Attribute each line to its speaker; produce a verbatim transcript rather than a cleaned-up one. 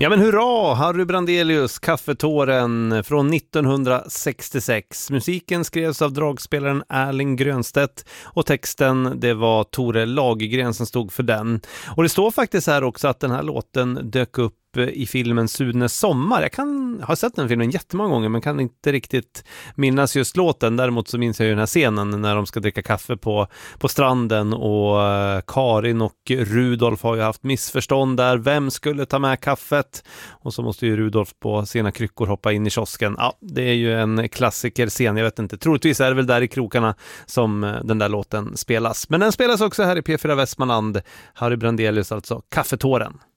Speaker 1: Ja men hurra, Harry Brandelius, Kaffetåren från nittonhundrasextiosex. Musiken skrevs av dragspelaren Erling Grönstedt och texten det var Tore Lagergren som stod för den. Och det står faktiskt här också att den här låten dök upp i filmen Sunes sommar. Jag kan ha sett den filmen jättemånga gånger men kan inte riktigt minnas just låten. Däremot så minns jag ju den här scenen när de ska dricka kaffe på, på stranden och Karin och Rudolf har ju haft missförstånd där. Vem skulle ta med kaffet? Och så måste ju Rudolf på sina kryckor hoppa in i kiosken. Ja, det är ju en klassiker scen, jag vet inte. Troligtvis är det väl där i krokarna som den där låten spelas. Men den spelas också här i P fyra Västmanland. Harry Brandelius alltså, Kaffetåren.